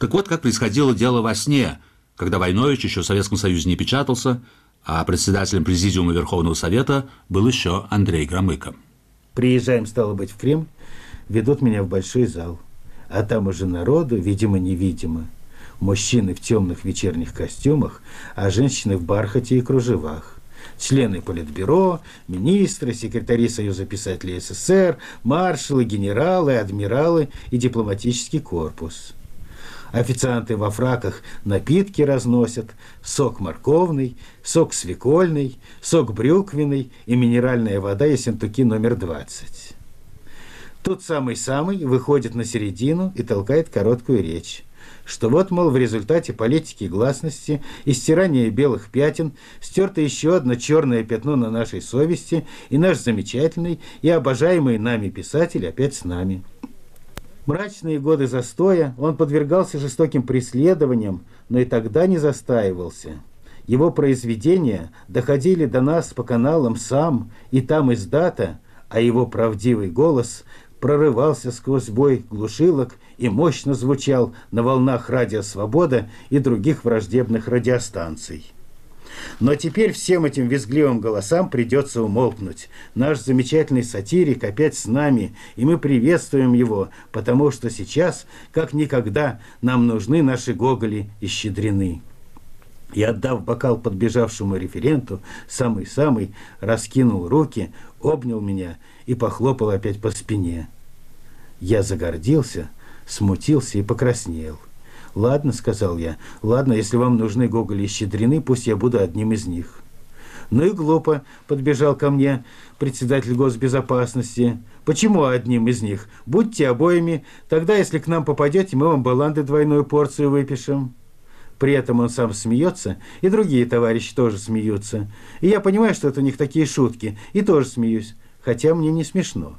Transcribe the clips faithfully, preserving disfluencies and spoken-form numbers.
Так вот, как происходило дело во сне, когда Войнович еще в Советском Союзе не печатался, а председателем Президиума Верховного Совета был еще Андрей Громыко. Приезжаем, стало быть, в Кремль, ведут меня в большой зал. А там уже народу, видимо-невидимо. Мужчины в темных вечерних костюмах, а женщины в бархате и кружевах. Члены Политбюро, министры, секретари Союза писателей СССР, маршалы, генералы, адмиралы и дипломатический корпус. Официанты во фраках напитки разносят: сок морковный, сок свекольный, сок брюквенный и минеральная вода Ессентуки номер двадцать. Тут самый-самый выходит на середину и толкает короткую речь, что вот, мол, в результате политики гласности и стирания белых пятен стерто еще одно черное пятно на нашей совести, и наш замечательный и обожаемый нами писатель опять с нами. Мрачные годы застоя он подвергался жестоким преследованиям, но и тогда не застаивался. Его произведения доходили до нас по каналам САМ и там из дата, а его правдивый голос прорывался сквозь бой глушилок и мощно звучал на волнах радио «Свобода» и других враждебных радиостанций. Но теперь всем этим визгливым голосам придется умолкнуть. Наш замечательный сатирик опять с нами, и мы приветствуем его, потому что сейчас, как никогда, нам нужны наши Гоголи и Щедрины. И, отдав бокал подбежавшему референту, самый-самый раскинул руки, обнял меня и похлопал опять по спине. Я загордился, смутился и покраснел. «Ладно», — сказал я, — «ладно, если вам нужны Гоголи и Щедрины, пусть я буду одним из них». «Ну и глупо», — подбежал ко мне председатель госбезопасности. «Почему одним из них? Будьте обоими, тогда, если к нам попадете, мы вам баланды двойную порцию выпишем». При этом он сам смеется, и другие товарищи тоже смеются. И я понимаю, что это у них такие шутки, и тоже смеюсь, хотя мне не смешно.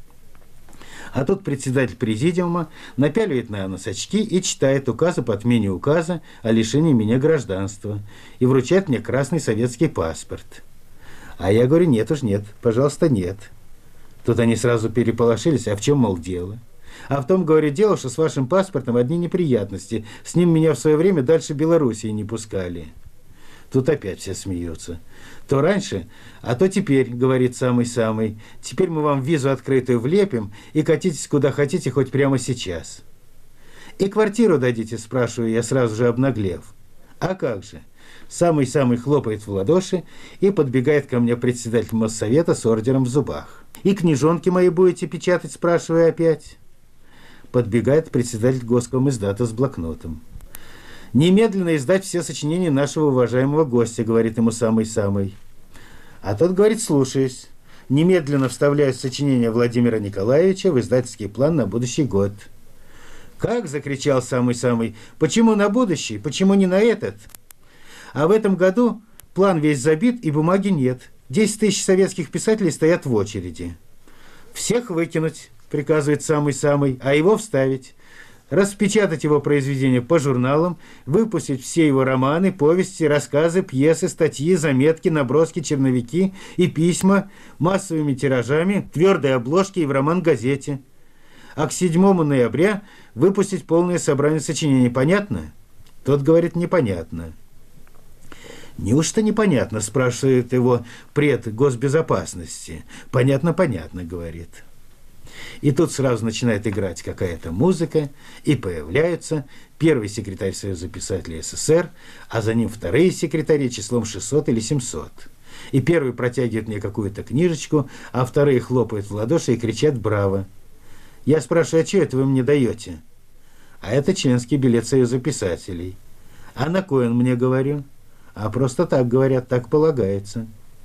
А тут председатель президиума напяливает на нос очки и читает указ об отмене указа о лишении меня гражданства и вручает мне красный советский паспорт. А я говорю: нет уж, нет, пожалуйста, нет. Тут они сразу переполошились: а в чем, мол, дело? А в том, говорю, дело, что с вашим паспортом одни неприятности. С ним меня в свое время дальше Белоруссии не пускали. Тут опять все смеются. То раньше, а то теперь, говорит самый-самый. Теперь мы вам визу открытую влепим и катитесь куда хотите, хоть прямо сейчас. И квартиру дадите, спрашиваю я, сразу же обнаглев. А как же? Самый-самый хлопает в ладоши, и подбегает ко мне председатель Моссовета с ордером в зубах. И книжонки мои будете печатать, спрашиваю опять. Подбегает председатель Госкомиздата с блокнотом. «Немедленно издать все сочинения нашего уважаемого гостя», — говорит ему самый-самый. А тот говорит: слушаюсь. Немедленно вставляю сочинение Владимира Николаевича в издательский план на будущий год. «Как?» — закричал самый-самый. «Почему на будущий? Почему не на этот?» А в этом году план весь забит, и бумаги нет. Десять тысяч советских писателей стоят в очереди. «Всех выкинуть», — приказывает самый-самый, — «а его вставить. Распечатать его произведения по журналам, выпустить все его романы, повести, рассказы, пьесы, статьи, заметки, наброски, черновики и письма массовыми тиражами, твердой обложки и в роман-газете. А к седьмому ноября выпустить полное собрание сочинений. Понятно?» Тот говорит: «Непонятно». «Неужто непонятно?» — спрашивает его пред госбезопасности. «Понятно, понятно», — говорит. И тут сразу начинает играть какая-то музыка, и появляются первый секретарь Союза писателей СССР, а за ним вторые секретари числом шестьсот или семьсот. И первый протягивает мне какую-то книжечку, а вторые хлопают в ладоши и кричат «Браво!». Я спрашиваю: а что это вы мне даете? А это членский билет Союза писателей. А на кой он мне, говорю? А просто так говорят, так полагается.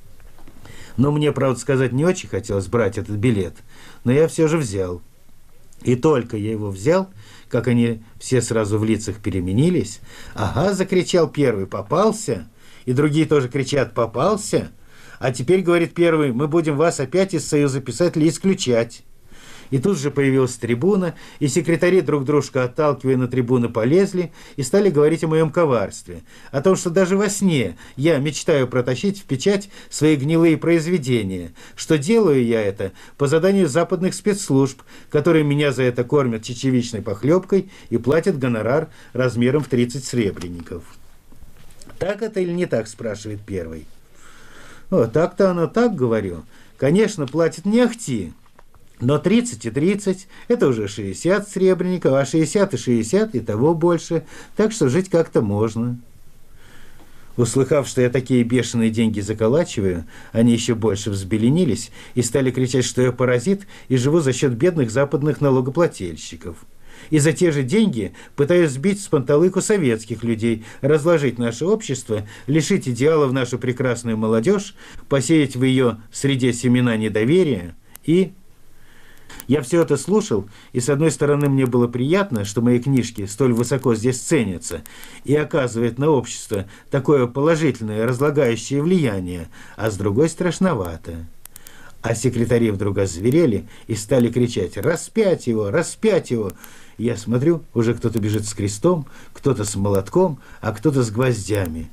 Но мне, правда сказать, не очень хотелось брать этот билет, но я все же взял. И только я его взял, как они все сразу в лицах переменились. «Ага», — закричал первый, — «попался!» И другие тоже кричат: «Попался!» А теперь, говорит первый, мы будем вас опять из Союза писателей исключать. И тут же появилась трибуна, и секретари, друг дружка отталкивая, на трибуны полезли и стали говорить о моем коварстве, о том, что даже во сне я мечтаю протащить в печать свои гнилые произведения, что делаю я это по заданию западных спецслужб, которые меня за это кормят чечевичной похлебкой и платят гонорар размером в тридцать сребреников. Так это или не так, спрашивает первый. О, так-то оно так, говорю. Конечно, платят не ахти, но тридцать и тридцать – это уже шестьдесят сребреников, а шестьдесят и шестьдесят – и того больше, так что жить как-то можно. Услыхав, что я такие бешеные деньги заколачиваю, они еще больше взбеленились и стали кричать, что я паразит и живу за счет бедных западных налогоплательщиков. И за те же деньги пытаюсь сбить с панталыку советских людей, разложить наше общество, лишить идеалов нашу прекрасную молодежь, посеять в ее среде семена недоверия и... Я все это слушал, и с одной стороны мне было приятно, что мои книжки столь высоко здесь ценятся и оказывают на общество такое положительное разлагающее влияние, а с другой страшновато. А секретари вдруг озверели и стали кричать «Распять его! Распять его!» Я смотрю, уже кто-то бежит с крестом, кто-то с молотком, а кто-то с гвоздями.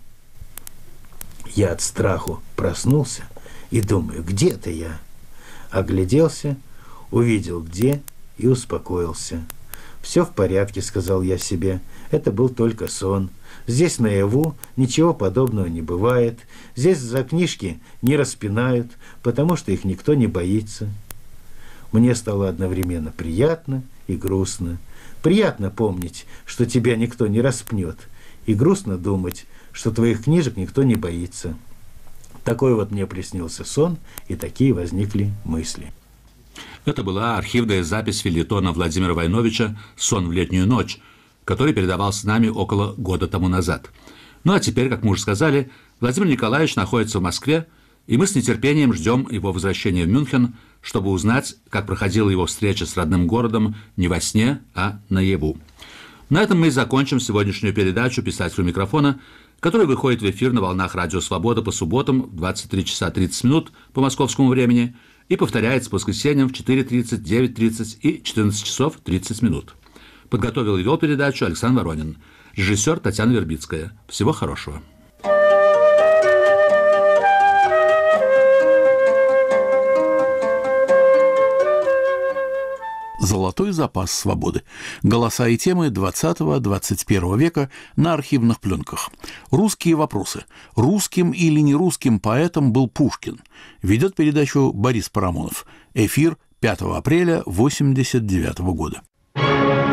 Я от страху проснулся и думаю, где-то я. Огляделся, увидел где и успокоился. «Все в порядке», — сказал я себе, — «это был только сон. Здесь наяву ничего подобного не бывает. Здесь за книжки не распинают, потому что их никто не боится». Мне стало одновременно приятно и грустно. Приятно помнить, что тебя никто не распнет, и грустно думать, что твоих книжек никто не боится. Такой вот мне приснился сон, и такие возникли мысли. Это была архивная запись фельетона Владимира Войновича «Сон в летнюю ночь», который передавался нами около года тому назад. Ну а теперь, как мы уже сказали, Владимир Николаевич находится в Москве, и мы с нетерпением ждем его возвращения в Мюнхен, чтобы узнать, как проходила его встреча с родным городом не во сне, а наяву. На этом мы и закончим сегодняшнюю передачу «Писателю микрофона», которая выходит в эфир на волнах Радио Свобода по субботам в двадцать три часа тридцать минут по московскому времени и повторяется по воскресеньям в четыре тридцать, девять тридцать и четырнадцать часов тридцать минут. Подготовил и вел передачу Александр Воронин. Режиссер Татьяна Вербицкая. Всего хорошего. Золотой запас свободы. Голоса и темы двадцатого-двадцать первого века на архивных пленках. Русские вопросы. Русским или не русским поэтом был Пушкин. Ведет передачу Борис Парамонов. Эфир пятого апреля восемьдесят девятого года.